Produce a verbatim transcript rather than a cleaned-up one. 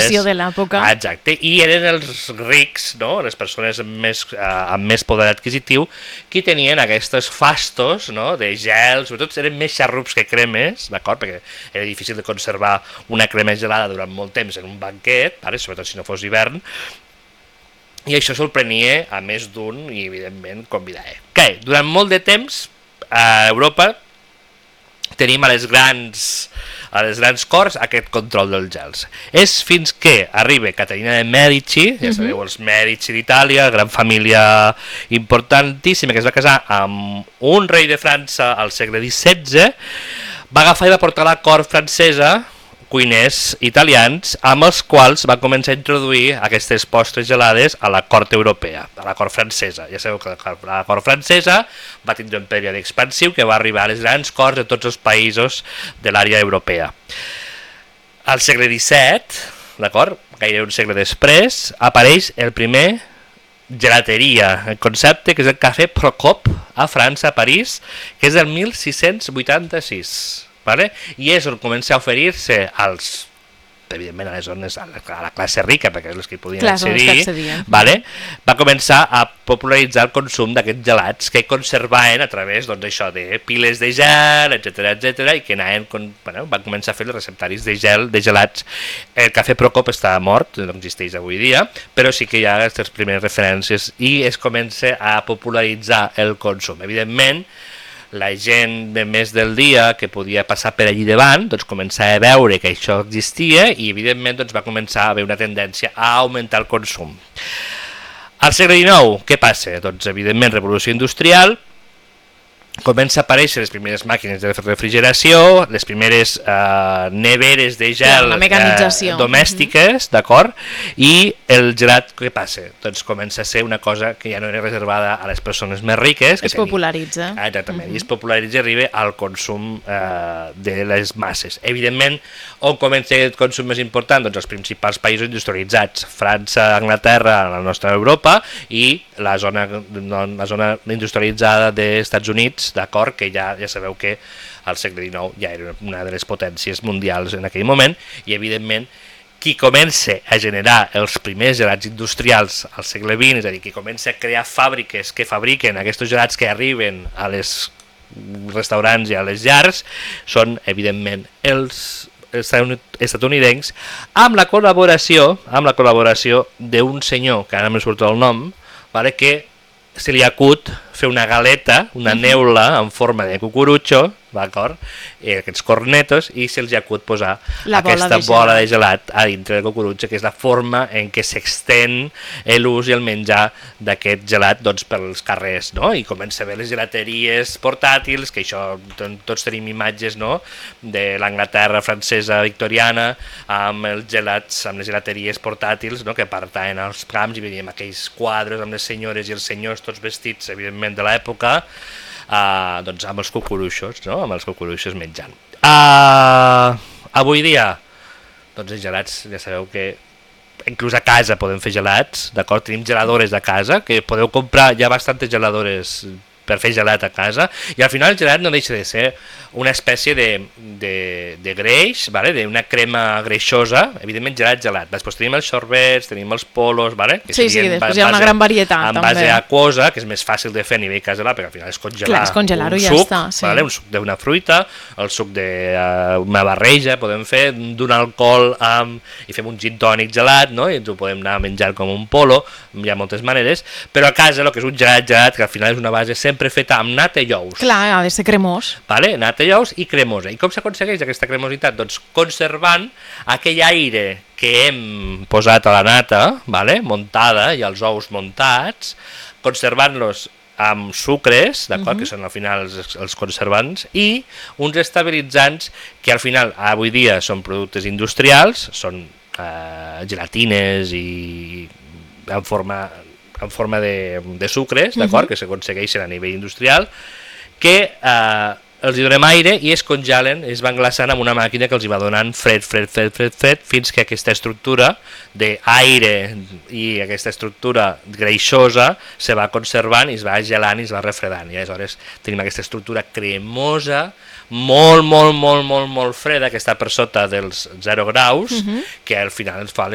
inflació de l'època. Exacte, i eren els rics, no? Les persones amb més, eh, amb més poder adquisitiu, qui tenien aquests fastos, no? De gel, sobretot eren més xarrups que cremes, d'acord? Perquè era difícil de conservar una crema gelada durant molt temps en un banquet, vale? Sobretot si no fos hivern, i això sorprenia a més d'un i evidentment convidava. Que durant molt de temps a Europa tenim a les grans a les grans corts aquest control dels gels. És fins que arriba Caterina de Mèdici, ja sabeu, els Mèdici d'Itàlia, gran família importantíssima, que es va casar amb un rei de França al segle dissetze, va agafar i va portar a la cort francesa cuiners italians amb els quals va començar a introduir aquestes postres gelades a la cort europea, a la cort francesa. Ja sabeu que la cort francesa va tindre un període expansiu que va arribar a les grans corts de tots els països de l'àrea europea. Al segle disset, d'acord, gairebé un segle després, apareix el primer gelateria, el concepte que és el Café Procop a França, a París, que és del mil sis-cents vuitanta-sis. Vale? I és on comença a oferir-se als, evidentment a les zones, a la, a la classe rica, perquè és els que hi podien Clar, accedir, vale? Va començar a popularitzar el consum d'aquests gelats que conservaven a través, doncs, això, de piles de gel, etcètera, etcètera, i que anaven, bueno, van començar a fer els receptaris de gel, de gelats. El Café Procop està mort, no existeix avui dia, però sí que hi ha aquestes primeres referències i es comença a popularitzar el consum. Evidentment, la gent de més del dia que podia passar per allí davant doncs començava a veure que això existia i evidentment doncs, va començar a haver una tendència a augmentar el consum. Al segle dinou, què passa? Doncs evidentment revolució industrial, comença a aparèixer les primeres màquines de refrigeració, les primeres eh, neveres de gel eh, domèstiques, d'acord? I el gelat, què passa? Doncs comença a ser una cosa que ja no era reservada a les persones més riques. Que es popularitza. Tenia. Exactament, uh-huh. I es popularitza i arriba al consum eh, de les masses. Evidentment, on comença el consum més important? Doncs els principals països industrialitzats, França, Anglaterra, la nostra Europa, i la zona, la zona industrialitzada dels Estats Units, d'acord, que ja, ja sabeu que al segle dinou ja era una de les potències mundials en aquell moment, i evidentment qui comença a generar els primers gelats industrials al segle vint, és a dir, qui comença a crear fàbriques que fabriquen aquests gelats que arriben a les restaurants i a les llars, són evidentment els estatunidencs, amb la col·laboració amb la col·laboració d'un senyor, que ara no me surt el nom, vale, que se li acut fer una galeta, una neula en forma de cucurutxo, d'acord? I aquests cornetos, i se'ls acut posar la aquesta bola de, bola de gelat a dintre del cucurutxo, que és la forma en què s'extén l'ús i el menjar d'aquest gelat doncs, pels carrers, no? I comença a haver les gelateries portàtils, que això tots tenim imatges, no? De l'Anglaterra francesa victoriana, amb els gelats, amb les gelateries portàtils, no? Que pertanyen als camps, i veiem aquells quadres amb les senyores i els senyors tots vestits, evidentment, de l'època, uh, doncs amb els cucuruixos, no? Amb els cucuruixos menjant. Uh, avui dia, doncs els gelats, ja sabeu que inclús a casa podem fer gelats, d'acord? Tenim geladores a casa, que podeu comprar ja bastantes geladores per fer gelat a casa, i al final el gelat no deixa de ser una espècie de, de, de greix, vale? D'una crema greixosa, evidentment gelat, gelat. Després tenim els sorbets, tenim els polos, vale? Que sí, sí, després hi ha una gran varietat. En base a aquosa, que és més fàcil de fer a nivell casolà, perquè al final és congelar, Clar, és congelar-ho, un ja suc, està, sí. Vale? Un suc d'una fruita, el suc d'una barreja, podem fer d'un alcohol amb, i fem un gin tònic gelat, no? I ens ho podem anar a menjar com un polo, hi ha moltes maneres, però a casa el que és un gelat gelat, que al final és una base sempre feta amb nata i ous. Clar, ha de ser cremós. Vale? Nata i ous i cremosa. I com s'aconsegueix aquesta cremositat? Doncs conservant aquell aire que hem posat a la nata, vale? Muntada, i els ous muntats, conservant-los amb sucres, d'acord, uh-huh. que són al final els, els conservants, i uns estabilitzants que al final, avui dia, són productes industrials, són eh, gelatines i en forma... en forma de, de sucres, d'acord, uh-huh. que s'aconsegueixen a nivell industrial, que eh, els hi donem aire i es congelen, es van glaçant amb una màquina que els hi va donant fred, fred, fred, fred, fred, fins que aquesta estructura d'aire i aquesta estructura greixosa se va conservant i es va gelant i es va refredant. I aleshores tenim aquesta estructura cremosa, molt, molt, molt, molt, molt freda, que està per sota dels zero graus, uh-huh. que al final ens fa